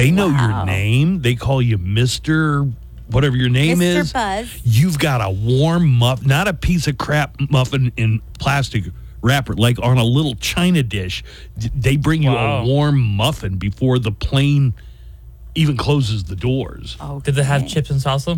They know your name. They call you Mr. whatever your name Mr. is. Buzz. You've got a warm muffin, not a piece of crap muffin in plastic wrapper, like on a little china dish. They bring you a warm muffin before the plane even closes the doors. Okay. Did they have chips and salsa?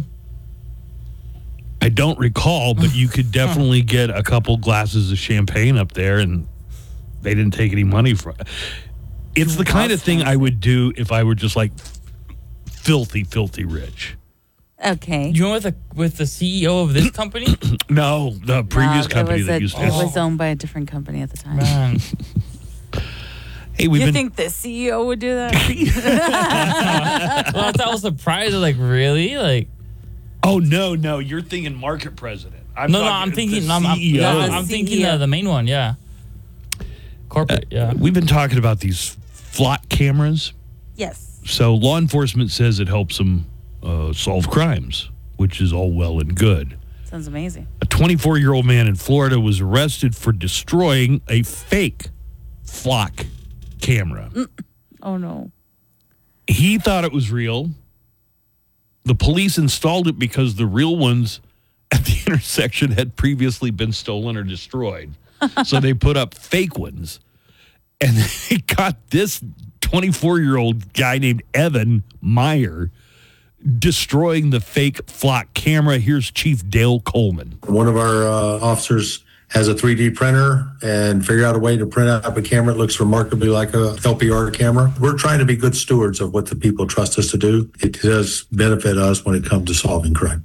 I don't recall, but you could definitely get a couple glasses of champagne up there, and they didn't take any money from it. It's the kind of thing I would do if I were just like filthy rich. Okay. You went with the CEO of this company? No, the previous company that used to It was owned by a different company at the time. Man. Hey, You think the CEO would do that? Well, I was surprised. I was like, really? Like, oh no, you're thinking market president. I'm thinking CEO. I'm thinking the main one. Yeah, corporate. Yeah, we've been talking about these flock cameras. Yes. So law enforcement says it helps them solve crimes, which is all well and good. Sounds amazing. A 24-year-old man in Florida was arrested for destroying a fake flock camera. Oh, no. He thought it was real. The police installed it because the real ones at the intersection had previously been stolen or destroyed. So they put up fake ones. And they got this 24-year-old guy named Evan Meyer destroying the fake flock camera. Here's Chief Dale Coleman. One of our officers has a 3D printer and figured out a way to print out a camera that looks remarkably like a LPR camera. We're trying to be good stewards of what the people trust us to do. It does benefit us when it comes to solving crime.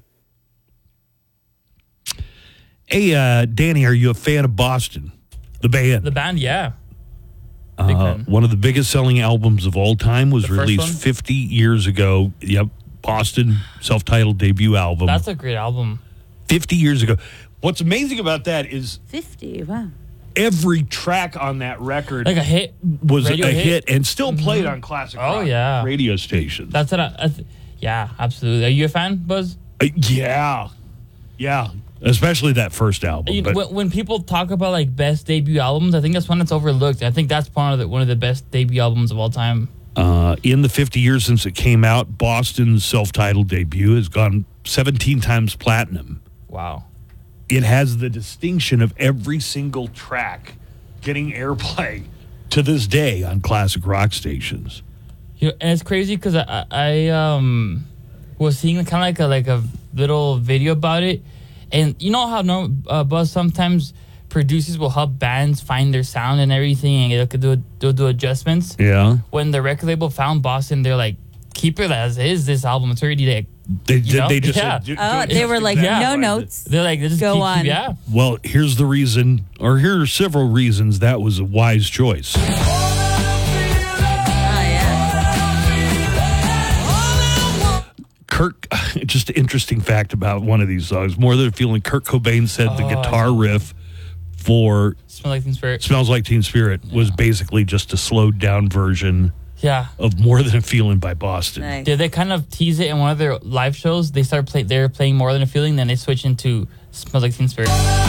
Hey, Danny, are you a fan of Boston, the band? The band, yeah. One of the biggest selling albums of all time was released one? 50 years ago. Yep, Boston, self-titled debut album. That's a great album. 50 years ago. What's amazing about that is 50, wow. every track on that record Like a hit? was a Radio hit and still played on classic rock radio stations. That's what yeah, absolutely. Are you a fan, Buzz? Yeah. Especially that first album. When people talk about like best debut albums, I think that's one that's overlooked. I think that's one of the best debut albums of all time. In the 50 years since it came out, Boston's self-titled debut has gone 17 times platinum. Wow. It has the distinction of every single track getting airplay to this day on classic rock stations. And it's crazy because I was seeing kind of like a little video about it. And you know how Buzz, sometimes producers will help bands find their sound and everything, and they'll do adjustments. Yeah. When the record label found Boston, they're like, keep it as is. This album, it's already like. They just said, they were like, no notes. They're like, just go on. Yeah. Well, here's the reason, or here are several reasons that was a wise choice. Kirk, just an interesting fact about one of these songs. More Than a Feeling, Kurt Cobain said the guitar riff for Smells Like Teen Spirit was basically just a slowed down version of More Than a Feeling by Boston. Nice. Did they kind of tease it in one of their live shows? They were playing More Than a Feeling, then they switched into Smells Like Teen Spirit.